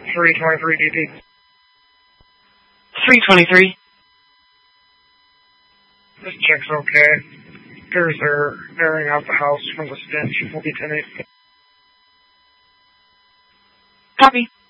323 DP. 323. This check's okay. Appears they're airing out the house from the stench. We'll be 10-8. Copy.